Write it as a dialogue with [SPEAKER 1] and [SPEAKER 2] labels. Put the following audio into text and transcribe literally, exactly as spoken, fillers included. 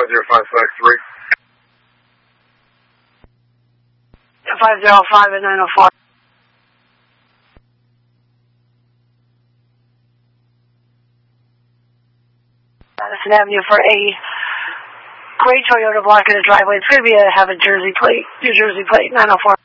[SPEAKER 1] five zero five five three.
[SPEAKER 2] five zero five and nine oh four. Madison Avenue for a gray Toyota blocking the driveway. It's going to be a have a Jersey plate, New Jersey plate, nine oh four.